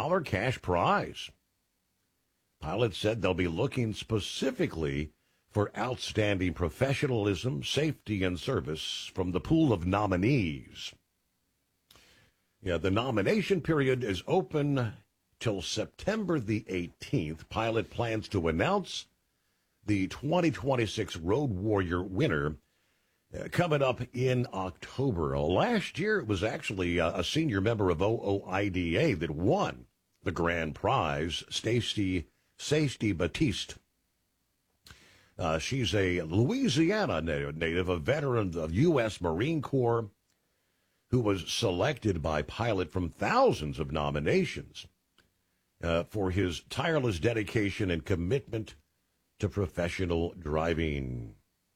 cash prize. Pilots said they'll be looking specifically for outstanding professionalism, safety, and service from the pool of nominees. Yeah, the nomination period is open till September the 18th. Pilot plans to announce the 2026 Road Warrior winner coming up in October. Last year, it was actually a senior member of OOIDA that won the grand prize, Stacey Batiste. She's a Louisiana native, a veteran of the U.S. Marine Corps, who was selected by Pilot from thousands of nominations for his tireless dedication and commitment to professional driving.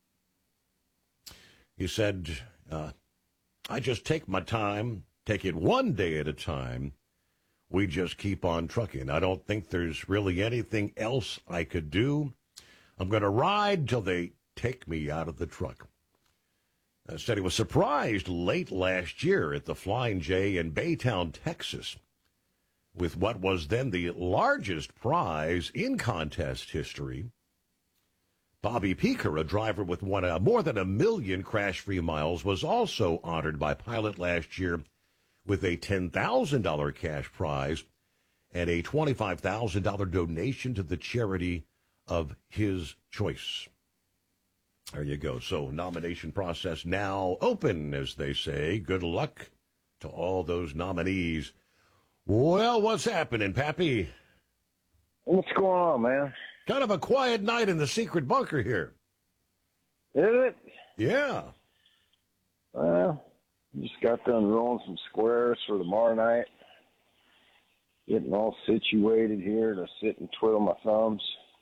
He said, I just take my time, take it one day at a time. We just keep on trucking. I don't think there's really anything else I could do. I'm going to ride till they take me out of the truck. Said he was surprised late last year at the Flying J in Baytown, Texas, with what was then the largest prize in contest history. Bobby Peaker, a driver with more than 1 million crash-free miles, was also honored by Pilot last year with a $10,000 cash prize and a $25,000 donation to the charity of his choice. There you go. So nomination process now open, as they say. Good luck to all those nominees. Well, what's happening, Pappy? What's going on, man? Kind of a quiet night in the secret bunker here. Is it? Yeah. Well, just got done rolling some squares for tomorrow night. Getting all situated here to sit and twiddle my thumbs.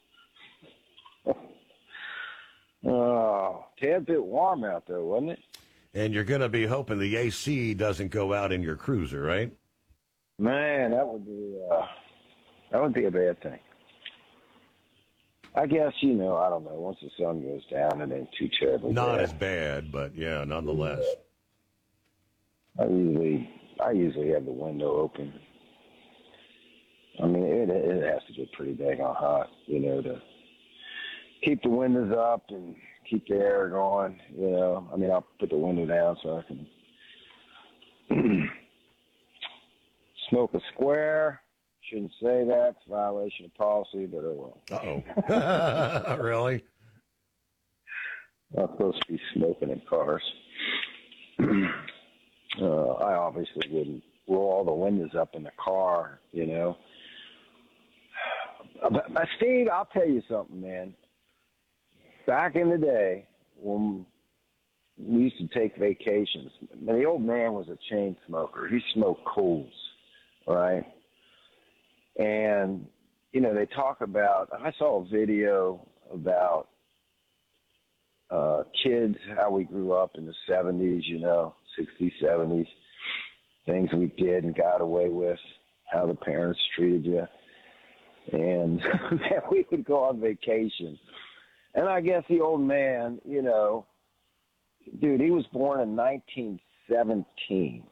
Tad bit warm out there, wasn't it? And you're going to be hoping the AC doesn't go out in your cruiser, right? Man, that would be a bad thing. I guess, I don't know, once the sun goes down, it ain't too terribly Not bad. as bad, but yeah, nonetheless. I usually have the window open. I mean, it has to get pretty daggone hot, to keep the windows up and keep the air going, I mean, I'll put the window down so I can smoke a square. Shouldn't say that. It's a violation of policy, but oh well. Uh-oh. Really? Not supposed to be smoking in cars. I obviously wouldn't roll all the windows up in the car, But Steve, I'll tell you something, man. Back in the day, when we used to take vacations, the old man was a chain smoker. He smoked coals, right? And, they talk about, I saw a video about kids, how we grew up in the 70s, 60s, 70s, things we did and got away with, how the parents treated you. And we would go on vacation. And I guess the old man, dude, he was born in 1917.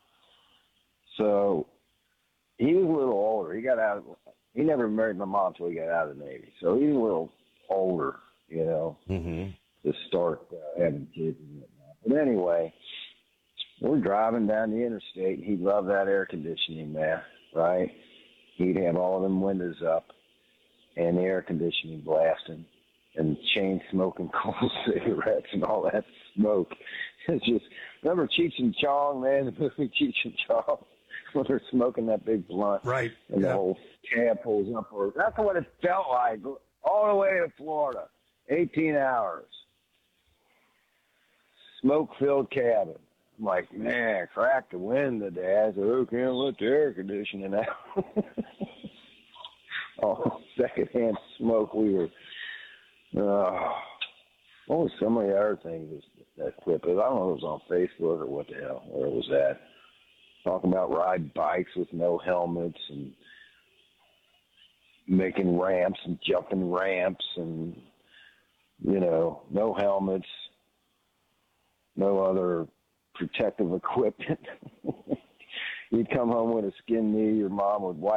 So he was a little older. He never married my mom until he got out of the Navy. So he was a little older, to start having kids and whatnot. But anyway, we're driving down the interstate, and he loved that air conditioning, man, right? He'd have all of them windows up and the air conditioning blasting and chain smoking coal cigarettes and all that smoke. It's just, remember Cheech and Chong, man, the movie Cheech and Chong, when they're smoking that big blunt. Right. And the whole cab pulls up. That's what it felt like all the way to Florida, 18 hours. Smoke-filled cabin. I'm like, man, crack the window, Dad. So who can't let the air conditioning out? Oh, secondhand smoke. We were. What was some of the other things that clip? I don't know if it was on Facebook or what the hell, where it was at. Talking about riding bikes with no helmets and making ramps and jumping ramps and, no helmets, no other protective equipment. You'd come home with a skin knee, your mom would wipe